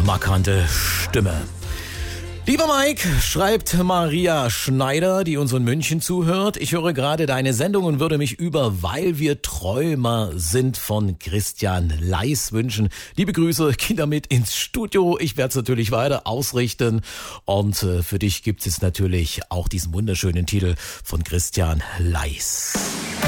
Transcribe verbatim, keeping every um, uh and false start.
markante Stimme. Lieber Mike, schreibt Maria Schneider, die uns in München zuhört. Ich höre gerade deine Sendung und würde mich über Weil wir Träumer sind von Christian Leis wünschen. Liebe Grüße, Kinder mit ins Studio. Ich werde es natürlich weiter ausrichten. Und äh, für dich gibt es natürlich auch diesen wunderschönen Titel von Christian Leis.